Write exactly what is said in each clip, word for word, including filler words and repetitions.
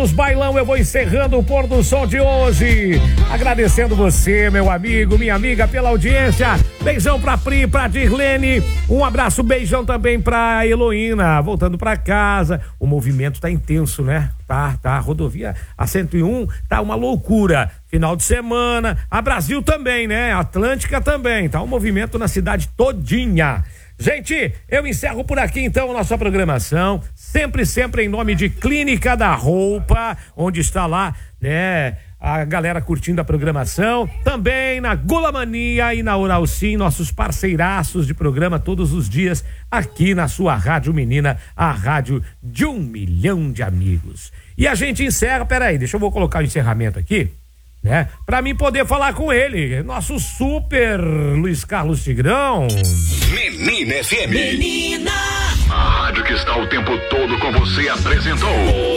nos bailão, eu vou encerrando o Pôr do Sol de hoje. Agradecendo você, meu amigo, minha amiga, pela audiência. Beijão pra Pri, pra Dirlene. Um abraço, beijão também pra Heloína. Voltando pra casa. O movimento tá intenso, né? Tá, tá. A rodovia A cento e um tá uma loucura. Final de semana. A Brasil também, né? Atlântica também. Tá um movimento na cidade todinha. Gente, eu encerro por aqui então a nossa programação, sempre, sempre em nome de Clínica da Roupa, onde está lá, né, a galera curtindo a programação, também na Gula Mania e na Oral Sim, nossos parceiraços de programa todos os dias, aqui na sua Rádio Menina, a rádio de um milhão de amigos. E a gente encerra, peraí, deixa eu vou colocar o encerramento aqui, né? Pra mim poder falar com ele, nosso super Luiz Carlos Tigrão. Menina F M. Menina! A rádio que está o tempo todo com você apresentou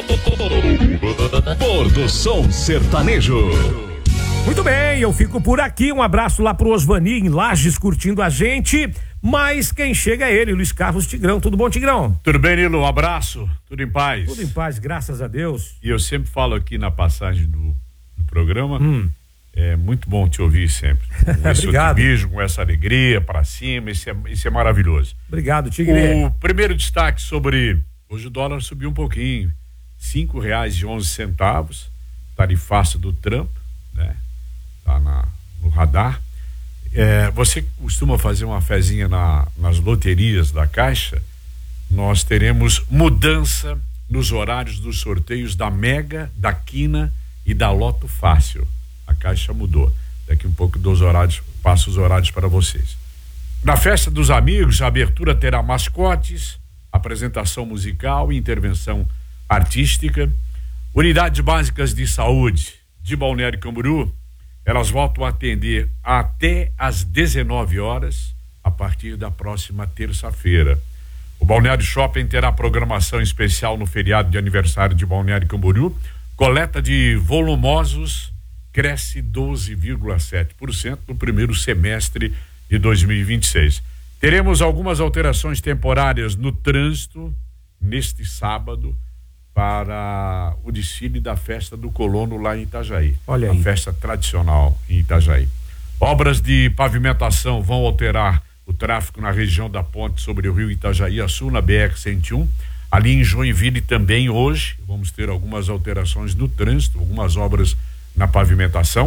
Pôr do Sol Sertanejo. Muito bem, eu fico por aqui, um abraço lá pro Osvani em Lages curtindo a gente, mas quem chega é ele, Luiz Carlos Tigrão. Tudo bom, Tigrão? Tudo bem, Nilo? Um abraço, tudo em paz. Tudo em paz, graças a Deus. E eu sempre falo aqui na passagem do programa, hum. é muito bom te ouvir sempre, com esse otimismo, com essa alegria para cima, isso é, isso é maravilhoso. Obrigado, Tigre. O primeiro destaque sobre, hoje o dólar subiu um pouquinho, cinco reais e onze centavos, tarifaço do Trump, né? Tá na, no radar. É, você costuma fazer uma fezinha na, nas loterias da Caixa? Nós teremos mudança nos horários dos sorteios da Mega, da Quina e da Loto Fácil. A Caixa mudou. Daqui um pouco dos horários, passo os horários para vocês. Na festa dos amigos, a abertura terá mascotes, apresentação musical e intervenção artística. Unidades básicas de saúde de Balneário Camboriú, elas voltam a atender até às dezenove horas, a partir da próxima terça-feira. O Balneário Shopping terá programação especial no feriado de aniversário de Balneário Camboriú. Coleta de volumosos cresce doze vírgula sete por cento no primeiro semestre de dois mil e vinte e seis. Teremos algumas alterações temporárias no trânsito neste sábado para o desfile da festa do Colono lá em Itajaí. Olha aí. A festa tradicional em Itajaí. Obras de pavimentação vão alterar o tráfego na região da ponte sobre o rio Itajaí a sul, na B R cento e um. Ali em Joinville também hoje vamos ter algumas alterações no trânsito, algumas obras na pavimentação.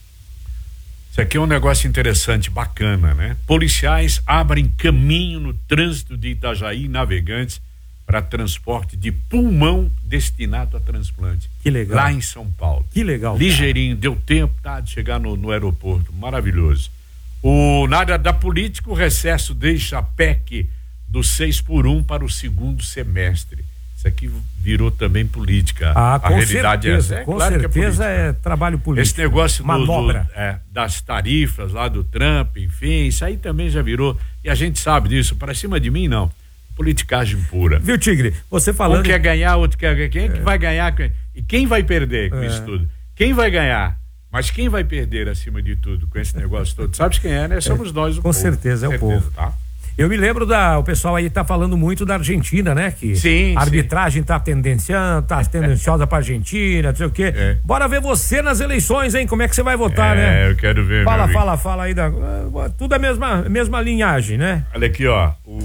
Isso aqui é um negócio interessante, bacana, né? Policiais abrem caminho no trânsito de Itajaí e Navegantes para transporte de pulmão destinado a transplante. Que legal. Lá em São Paulo. Que legal. Ligeirinho, cara. Deu tempo, tá, de chegar no, no aeroporto, maravilhoso. O, na área da política, o recesso deixa a P E C do seis por um para o segundo semestre. Isso aqui virou também política. Ah, a com realidade certeza, é essa. É, com claro certeza é, é trabalho político. Esse negócio do, do, Manobra. é, das tarifas lá do Trump, enfim, isso aí também já virou, e a gente sabe disso, para cima de mim não, politicagem pura. Viu, Tigre? Você falando... Um quer ganhar, outro quer ganhar, quem é que vai ganhar e quem vai perder com é. isso tudo? Quem vai ganhar? Mas quem vai perder acima de tudo com esse negócio todo? Sabes quem é, né? Somos é, nós o com povo. Certeza, é o certeza, povo. Tá? Eu me lembro da, o pessoal aí tá falando muito da Argentina, né? Que sim, a arbitragem sim. tá tendenciando, tá tendenciosa pra Argentina, não sei o quê. É. Bora ver você nas eleições, hein? Como é que você vai votar, é, né? É, eu quero ver. Fala, fala, fala aí da, tudo é a mesma, mesma linhagem, né? Olha aqui, ó, o,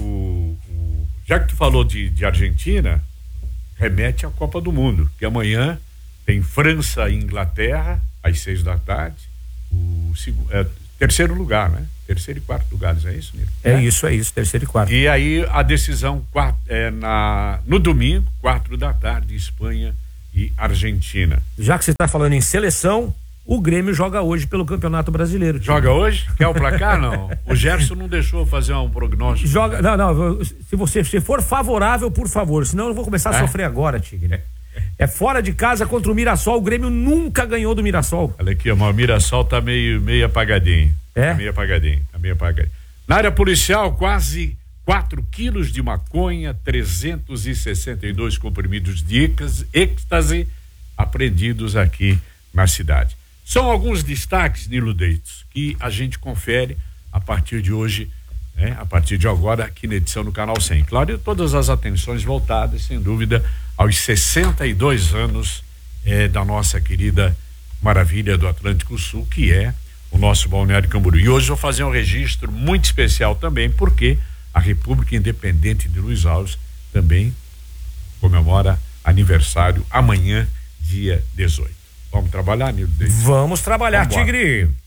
o já que tu falou de, de Argentina, remete à Copa do Mundo, que amanhã tem França e Inglaterra às seis da tarde, o é, terceiro lugar, né? Terceiro e quarto lugares, é isso, Nilo? É, é isso, é isso, terceiro e quarto. E aí a decisão quatro, é, na, no domingo, quatro da tarde, Espanha e Argentina. Já que você está falando em seleção, o Grêmio joga hoje pelo Campeonato Brasileiro. Tipo. Joga hoje? Quer o placar? Não. O Gerson não deixou fazer um prognóstico. Joga, não, não, se você se for favorável, por favor, senão eu vou começar a é? sofrer agora, Tigre. É fora de casa contra o Mirassol, o Grêmio nunca ganhou do Mirassol. Olha aqui, o Mirassol tá meio, meio apagadinho. É? Tá meio apagadinho, tá meio apagadinho. Na área policial, quase quatro quilos de maconha, trezentos e sessenta e dois comprimidos de êxtase apreendidos aqui na cidade. São alguns destaques, Nilo Deitos, que a gente confere a partir de hoje, né? A partir de agora, aqui na edição do Canal cem. Claro, e todas as atenções voltadas, sem dúvida, aos sessenta e dois anos é, da nossa querida maravilha do Atlântico Sul, que é o nosso Balneário Camboriú. E hoje vou fazer um registro muito especial também, porque a República Independente de Luiz Alves também comemora aniversário amanhã, dia dezoito. Vamos trabalhar, Nildo? Vamos trabalhar, Vambora. Tigre.